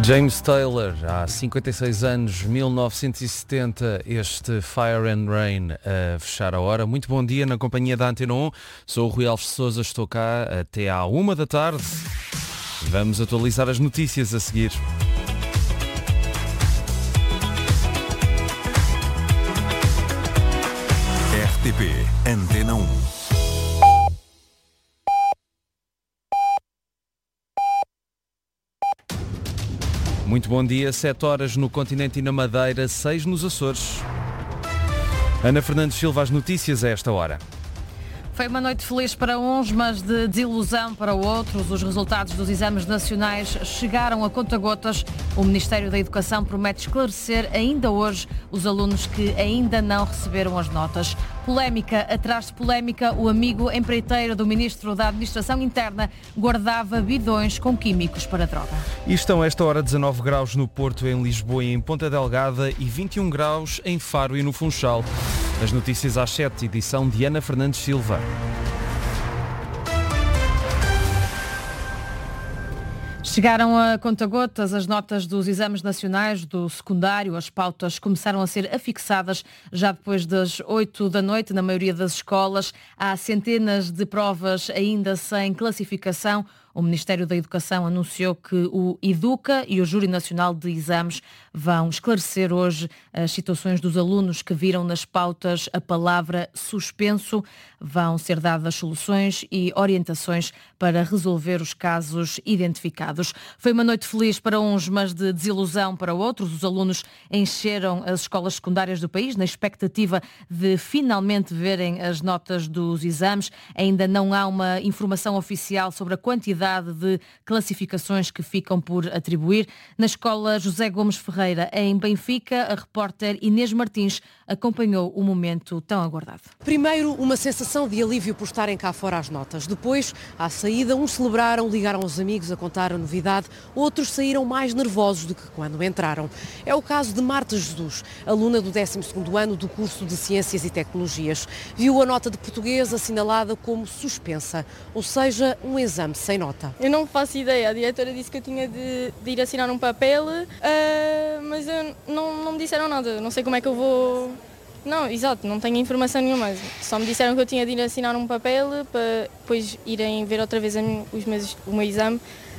James Taylor, há 56 anos, 1970, este Fire and Rain a fechar a hora. Muito bom dia na companhia da Antena 1. Sou o Rui Alves de Sousa, estou cá até à 1 da tarde. Vamos atualizar as notícias a seguir. RTP Antena 1. Muito bom dia, 7 horas no continente e na Madeira, 6 nos Açores. Ana Fernandes Silva, as notícias a esta hora. Foi uma noite feliz para uns, mas de desilusão para outros. Os resultados dos exames nacionais chegaram a conta-gotas. O Ministério da Educação promete esclarecer ainda hoje os alunos que ainda não receberam as notas. Polémica atrás de polémica, o amigo empreiteiro do Ministro da Administração Interna guardava bidões com químicos para droga. E estão a esta hora 19 graus no Porto, em Lisboa e em Ponta Delgada e 21 graus em Faro e no Funchal. As notícias às 7, edição de Ana Fernandes Silva. Chegaram a conta-gotas as notas dos exames nacionais do secundário. As pautas começaram a ser afixadas já depois das 8 da noite na maioria das escolas. Há centenas de provas ainda sem classificação. O Ministério da Educação anunciou que o Educa e o Júri Nacional de Exames vão esclarecer hoje as situações dos alunos que viram nas pautas a palavra suspenso. Vão ser dadas soluções e orientações para resolver os casos identificados. Foi uma noite feliz para uns, mas de desilusão para outros. Os alunos encheram as escolas secundárias do país na expectativa de finalmente verem as notas dos exames. Ainda não há uma informação oficial sobre a quantidade de classificações que ficam por atribuir. Na escola José Gomes Ferreira, em Benfica, a repórter Inês Martins acompanhou o momento tão aguardado. Primeiro, uma sensação de alívio por estarem cá fora as notas. Depois, à saída, uns celebraram, ligaram aos amigos a contar a novidade, outros saíram mais nervosos do que quando entraram. É o caso de Marta Jesus, aluna do 12º ano do curso de Ciências e Tecnologias. Viu a nota de português assinalada como suspensa, ou seja, um exame sem nota. Eu não faço ideia, a diretora disse que eu tinha de ir assinar um papel, mas não me disseram nada, não sei como é que eu vou... Não, exato, não tenho informação nenhuma, só me disseram que eu tinha de ir assinar um papel para depois irem ver outra vez o meu exame,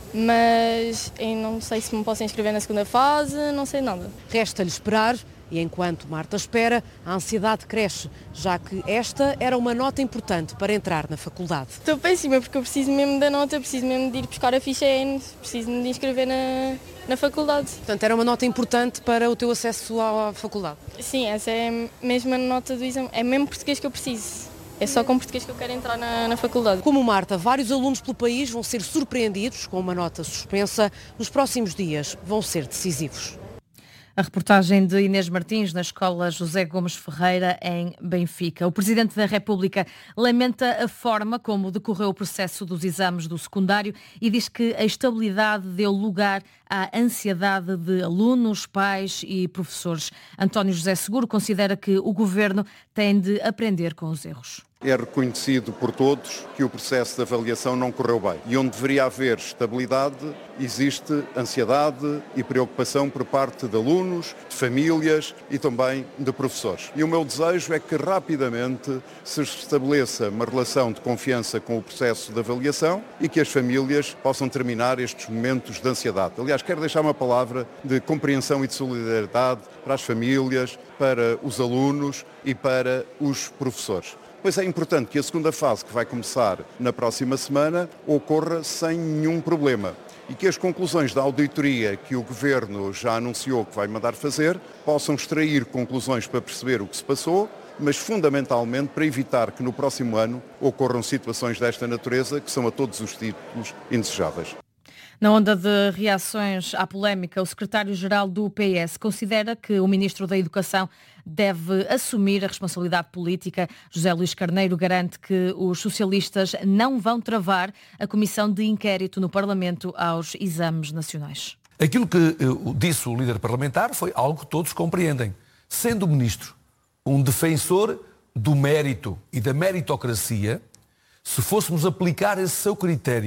mas eu não sei se me posso inscrever na segunda fase, não sei nada. Resta-lhe esperar. E enquanto Marta espera, a ansiedade cresce, já que esta era uma nota importante para entrar na faculdade. Estou péssima porque eu preciso mesmo da nota, preciso mesmo de ir buscar a ficha N, preciso de inscrever na faculdade. Portanto, era uma nota importante para o teu acesso à faculdade? Sim, essa é mesmo a nota do exame, é mesmo português que eu preciso. É só com português que eu quero entrar na faculdade. Como Marta, vários alunos pelo país vão ser surpreendidos com uma nota suspensa. Nos próximos dias vão ser decisivos. A reportagem de Inês Martins na escola José Gomes Ferreira, em Benfica. O Presidente da República lamenta a forma como decorreu o processo dos exames do secundário e diz que a estabilidade deu lugar à ansiedade de alunos, pais e professores. António José Seguro considera que o Governo tem de aprender com os erros. É reconhecido por todos que o processo de avaliação não correu bem. E onde deveria haver estabilidade, existe ansiedade e preocupação por parte de alunos, de famílias e também de professores. E o meu desejo é que rapidamente se estabeleça uma relação de confiança com o processo de avaliação e que as famílias possam terminar estes momentos de ansiedade. Aliás, quero deixar uma palavra de compreensão e de solidariedade para as famílias, para os alunos e para os professores. Pois é importante que a segunda fase, que vai começar na próxima semana, ocorra sem nenhum problema e que as conclusões da auditoria que o Governo já anunciou que vai mandar fazer possam extrair conclusões para perceber o que se passou, mas fundamentalmente para evitar que no próximo ano ocorram situações desta natureza que são a todos os títulos indesejáveis. Na onda de reações à polémica, o secretário-geral do PS considera que o ministro da Educação deve assumir a responsabilidade política. José Luís Carneiro garante que os socialistas não vão travar a comissão de inquérito no Parlamento aos exames nacionais. Aquilo que disse o líder parlamentar foi algo que todos compreendem. Sendo o ministro um defensor do mérito e da meritocracia, se fôssemos aplicar esse seu critério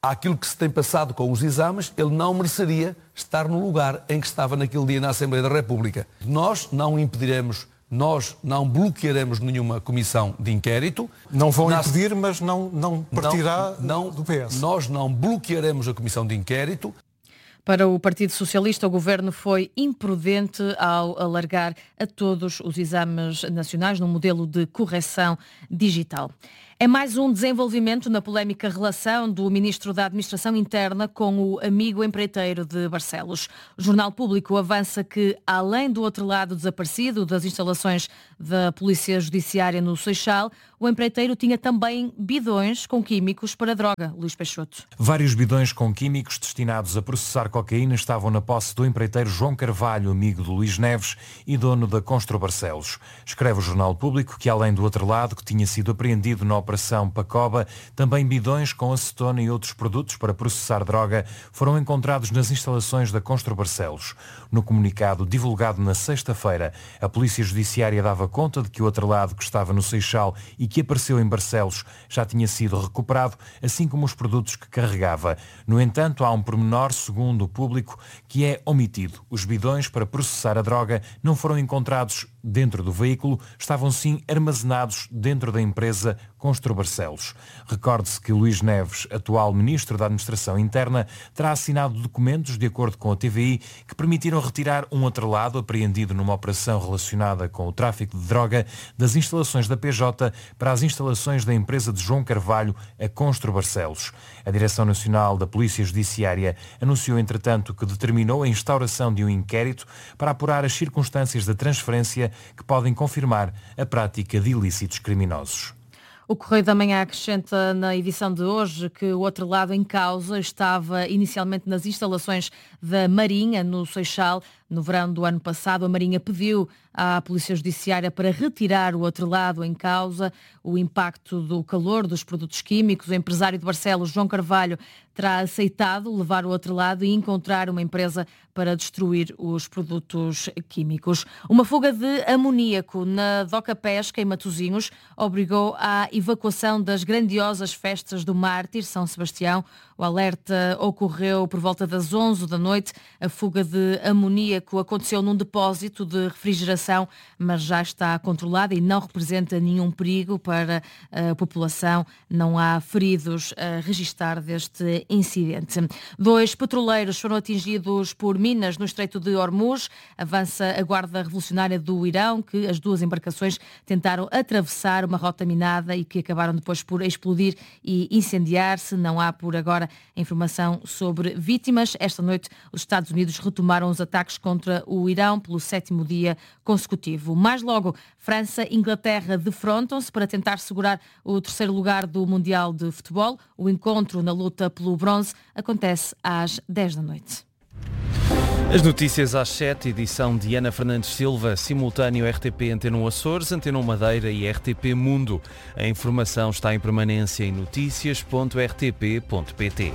àquilo que se tem passado com os exames, ele não mereceria estar no lugar em que estava naquele dia na Assembleia da República. Nós não impediremos, nós não bloquearemos nenhuma comissão de inquérito. Não vão impedir, mas não partirá do PS. Nós não bloquearemos a comissão de inquérito. Para o Partido Socialista, o Governo foi imprudente ao alargar a todos os exames nacionais num modelo de correção digital. É mais um desenvolvimento na polémica relação do Ministro da Administração Interna com o amigo empreiteiro de Barcelos. O Jornal Público avança que, além do outro lado desaparecido das instalações da Polícia Judiciária no Seixal, o empreiteiro tinha também bidões com químicos para droga. Luís Peixoto. Vários bidões com químicos destinados a processar cocaína estavam na posse do empreiteiro João Carvalho, amigo de Luís Neves e dono da Constru Barcelos. Escreve o Jornal Público que, além do outro lado, que tinha sido apreendido na Operação Pacoba, também bidões com acetona e outros produtos para processar droga foram encontrados nas instalações da Constru Barcelos. No comunicado divulgado na sexta-feira, a Polícia Judiciária dava conta de que o outro lado, que estava no Seixal e que apareceu em Barcelos, já tinha sido recuperado, assim como os produtos que carregava. No entanto, há um pormenor, segundo o Público, que é omitido. Os bidões para processar a droga não foram encontrados dentro do veículo, estavam sim armazenados dentro da empresa Constru Barcelos. Recorde-se que Luís Neves, atual Ministro da Administração Interna, terá assinado documentos, de acordo com a TVI, que permitiram retirar um outro lado, apreendido numa operação relacionada com o tráfico de droga, das instalações da PJ para as instalações da empresa de João Carvalho, a Constru Barcelos. A Direção Nacional da Polícia Judiciária anunciou, entretanto, que determinou a instauração de um inquérito para apurar as circunstâncias da transferência que podem confirmar a prática de ilícitos criminosos. O Correio da Manhã acrescenta na edição de hoje que o outro lado em causa estava inicialmente nas instalações da Marinha, no Seixal. No verão do ano passado, a Marinha pediu à Polícia Judiciária para retirar o outro lado em causa. O impacto do calor dos produtos químicos. O empresário de Barcelos, João Carvalho, terá aceitado levar o outro lado e encontrar uma empresa para destruir os produtos químicos. Uma fuga de amoníaco na Doca Pesca, em Matosinhos, obrigou à evacuação das grandiosas festas do Mártir, São Sebastião. O alerta ocorreu por volta das 11 da noite. A fuga de amoníaco aconteceu num depósito de refrigeração, mas já está controlada e não representa nenhum perigo para a população. Não há feridos a registar deste incidente. 2 petroleiros foram atingidos por minas no Estreito de Hormuz. Avança a Guarda Revolucionária do Irão, que as 2 embarcações tentaram atravessar uma rota minada e que acabaram depois por explodir e incendiar-se. Não há por agora informação sobre vítimas. Esta noite os Estados Unidos retomaram os ataques contra o Irão pelo 7º dia consecutivo. Mais logo, França e Inglaterra defrontam-se para tentar segurar o 3º lugar do Mundial de Futebol. O encontro na luta pelo bronze acontece às 10 da noite. As notícias às 7, edição de Ana Fernandes Silva, simultâneo RTP Antena 1 Açores, Antena 1 Madeira e RTP Mundo. A informação está em permanência em noticias.rtp.pt.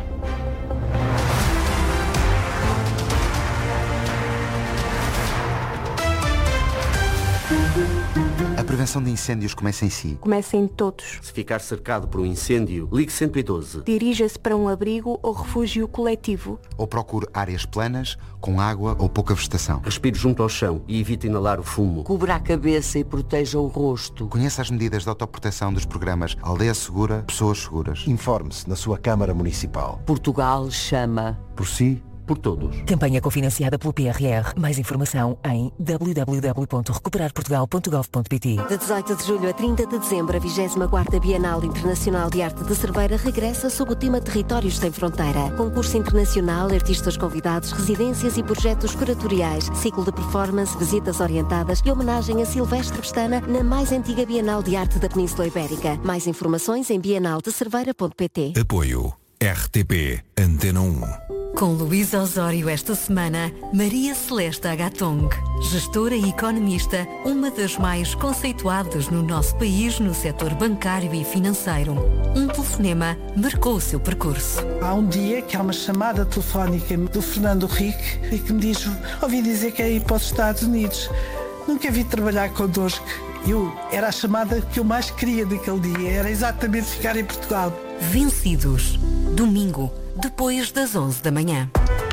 A prevenção de incêndios começa em si. Começa em todos. Se ficar cercado por um incêndio, ligue 112. Dirija-se para um abrigo ou refúgio coletivo. Ou procure áreas planas, com água ou pouca vegetação. Respire junto ao chão e evite inalar o fumo. Cubra a cabeça e proteja o rosto. Conheça as medidas de autoproteção dos programas Aldeia Segura, Pessoas Seguras. Informe-se na sua Câmara Municipal. Portugal chama. Por si, por todos. Campanha cofinanciada pelo PRR. Mais informação em www.recuperarportugal.gov.pt. De 18 de julho a 30 de dezembro, a 24ª Bienal Internacional de Arte de Cerveira regressa sob o tema Territórios Sem Fronteira. Concurso internacional, artistas convidados, residências e projetos curatoriais, ciclo de performance, visitas orientadas e homenagem a Silvestre Pestana na mais antiga Bienal de Arte da Península Ibérica. Mais informações em bienaldecerveira.pt. Apoio RTP Antena 1. Com Luís Osório esta semana, Maria Celeste Agatong, gestora e economista, uma das mais conceituadas no nosso país no setor bancário e financeiro. Um telefonema marcou o seu percurso. Há um dia que há uma chamada telefónica do Fernando Henrique e que me diz: ouvi dizer que é ir para os Estados Unidos. Nunca vi trabalhar connosco. Era a chamada que eu mais queria daquele dia, era exatamente ficar em Portugal. Vencidos. domingo, depois das 11 da manhã.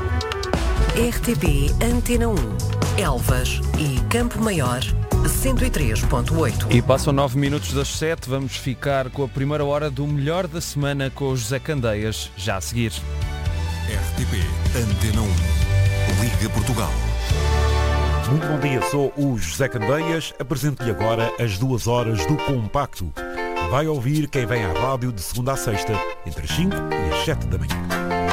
RTP Antena 1, Elvas e Campo Maior, 103.8. E passam 9 minutos das 7, vamos ficar com a primeira hora do melhor da semana com o José Candeias, já a seguir. RTP Antena 1, Liga Portugal. Muito bom dia, sou o José Candeias, apresento-lhe agora as 2 horas do Compacto. Vai ouvir quem vem à rádio de segunda a sexta, entre as 5 e as 7 da manhã.